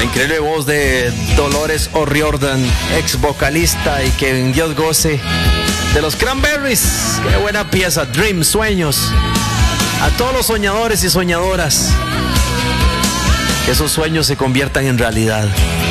increíble voz de Dolores O'Riordan, ex vocalista y que en Dios goce, de los Cranberries. Qué buena pieza, Dream, Sueños. A todos los soñadores y soñadoras, que esos sueños se conviertan en realidad.